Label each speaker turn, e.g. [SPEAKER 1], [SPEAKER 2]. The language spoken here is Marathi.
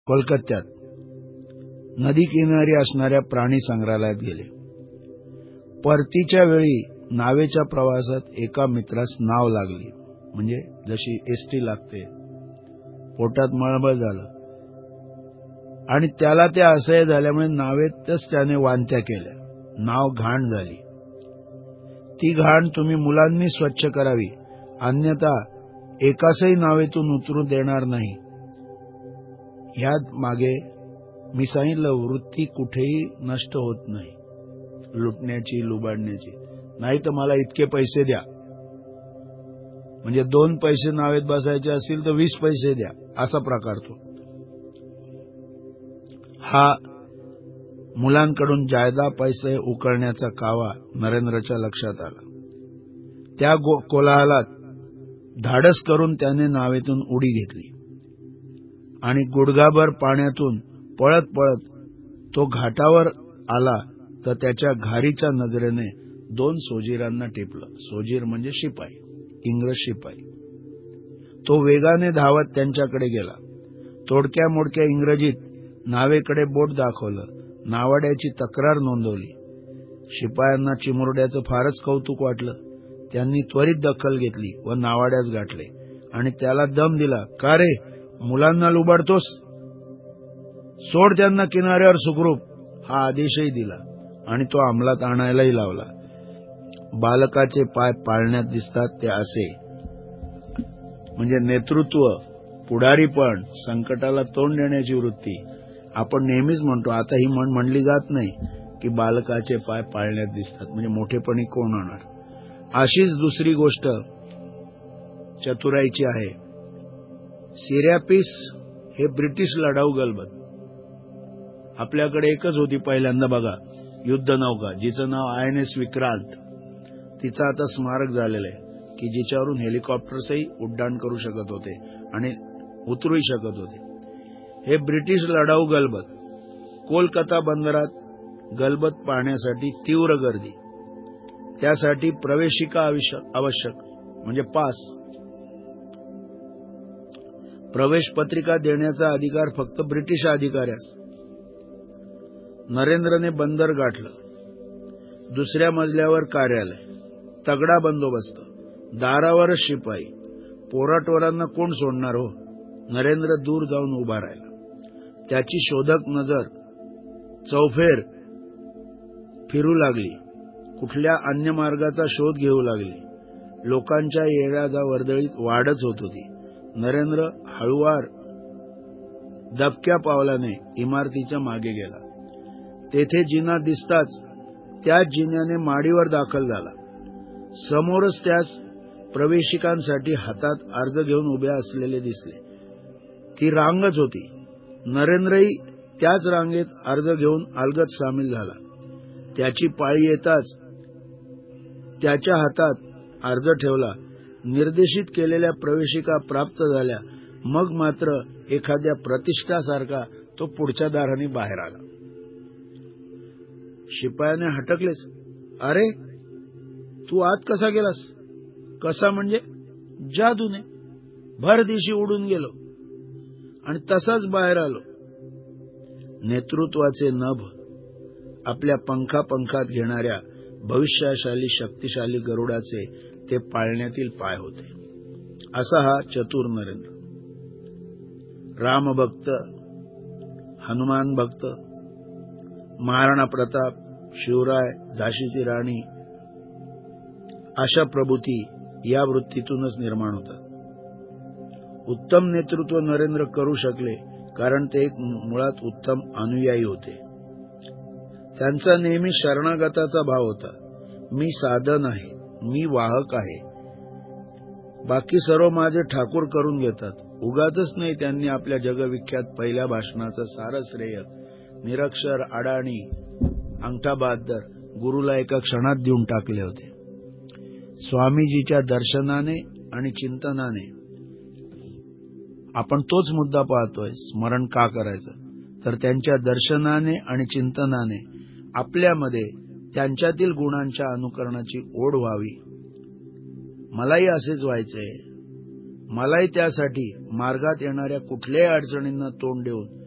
[SPEAKER 1] कोलकात्यात नदी किनारी असणाऱ्या प्राणी संग्रहालयात गेले. परतीच्या वेळी नावेच्या प्रवासात एका मित्रास नाव लागली, म्हणजे जशी एसटी लागते. पोटात मळमळ झालं आणि त्याला ते असह्य झाल्यामुळे नावेतच त्याने वांत्या केल्या. नाव घाण झाली. ती घाण तुम्ही मुलांनी स्वच्छ करावी, अन्यथा एकासही नावेतून उतरू देणार नाही. ह्यात मागे मी सांगितलं, वृत्ती कुठेही नष्ट होत नाही, लुटण्याची, लुबाडण्याची. नाही तर मला इतके पैसे द्या, म्हणजे 2 पैसे नावेत बसायचे असतील तर 20 पैसे द्या, असा प्रकार तो. हा मुलांकडून जायदा पैसे उकळण्याचा कावा नरेंद्रच्या लक्षात आला. त्या कोलाहलात धाडस करून त्याने नावेतून उडी घेतली आणि गुडघाभर पाण्यातून पळत पळत तो घाटावर आला तर त्याच्या घारीच्या नजरेने 2 सोजीरांना टिपलं. सोजीर म्हणजे शिपाई, इंग्रज शिपाई. तो वेगाने धावत त्यांच्याकडे गेला. तोडक्या मोडक्या इंग्रजीत नावेकडे बोट दाखवलं, नावाड्याची तक्रार नोंदवली. शिपायांना चिमुरड्याचं फारच कौतुक वाटलं. त्यांनी त्वरित दखल घेतली व नावाड्यास गाठले आणि त्याला दम दिला. का रे, मुलांना लुबाडतोस? सोड त्यांना किनाऱ्यावर सुखरूप, हा आदेशही दिला आणि तो अंमलात आणायलाही लावला. बालकाचे पाय पाळण्यात दिसतात ते असे, म्हणजे नेतृत्व, पुढारीपण, संकटाला तोंड देण्याची वृत्ती. आपण नेहमीच म्हणतो, आता ही म्हण म्हणली जात नाही की बालकाचे पाय पाळण्यात दिसतात, म्हणजे मोठेपणी कोण होणार. अशीच दुसरी गोष्ट चतुराईची आहे. सिरॅपिस हे ब्रिटिश लढाऊ गलबत. आपल्याकडे एकच होती पहिल्यांदा बघा, युद्धनौका, जिचं नाव INS विक्रांत. तिचं आता स्मारक झालेलं आहे की जिच्यावरून हेलिकॉप्टर्सही उड्डाण करू शकत होते आणि उतरूही शकत होते. हे ब्रिटिश लढाऊ गलबत. कोलकाता बंदरात गलबत पाहण्यासाठी तीव्र गर्दी. त्यासाठी प्रवेशिका आवश्यक, म्हणजे पास. प्रवेश पत्रिका देण्याचा अधिकार फक्त ब्रिटिश अधिकाऱ्यास. नरेंद्रने बंदर गाठलं. 2ऱ्या मजल्यावर कार्यालय, तगडा बंदोबस्त, दारावरच शिपाई. पोराटोरांना कोण सोडणार हो. नरेंद्र दूर जाऊन उभा राहिला. त्याची शोधक नजर चौफेर फिरू लागली. कुठल्या अन्य मार्गाचा शोध घेऊ लागली. लोकांच्या येण्याचा वर्दळीत वाढच होत होती. नरेंद्र हळुवार दबक्या पावलाने इमारतीच्या मागे गेला. तेथे जिना दिसताच त्याच जिन्याने माडीवर दाखल झाला. समोरच त्यास प्रवेशिकांसाठी हातात अर्ज घेऊन उभ्या असलेले दिसले. ती रांगच होती. नरेंद्रही त्याच रांगेत अर्ज घेऊन अलगद सामील झाला. त्याची पाळी येताच त्याच्या हातात अर्ज ठेवला. निर्देशित केलेल्या प्रवेशिका प्राप्त झाल्या. मग मात्र एखाद्या प्रतिष्ठासारखा तो पुढच्या दाराने बाहेर आला. शिपायाने हटकलेच. अरे, तू आत कसा गेलास? कसा म्हणजे? जादूने. भर दिशी उडून गेलो आणि तसाच बाहेर आलो. नेतृत्वाचे नभ आपल्या पंखात घेणाऱ्या भविष्यशाली शक्तिशाली गरुडाचे ते पाळण्यातील पाय होते. असा हा चतुर नरेंद्र. रामभक्त, हनुमान भक्त, महाराणा प्रताप, शिवराय, झाशीची राणी अशा प्रभूती या वृत्तीतूनच निर्माण होतात. उत्तम नेतृत्व नरेंद्र करू शकले कारण ते एक मुळात उत्तम अनुयायी होते. त्यांचा नेहमी शरणागताचा भाव होता. मी साधन आहे, मी वाहक आहे, बाकी सर्व माझे ठाकूर करून घेतात. उगाचच नाही त्यांनी आपल्या जगविख्यात पहिल्या भाषणाचं सारं श्रेय निरक्षर, अडाणी, अंगठाबहाद्दर गुरुला एका क्षणात देऊन टाकले होते. स्वामीजीच्या दर्शनाने आणि चिंतनाने आपण तोच मुद्दा पाहतोय. स्मरण का करायचं? तर त्यांच्या दर्शनाने आणि चिंतनाने आपल्यामध्ये त्यांच्यातील गुणांच्या अनुकरणाची ओढ व्हावी. मलाही असेच व्हायचंय. मलाही त्यासाठी मार्गात येणाऱ्या कुठल्याही अडचणींना तोंड देऊन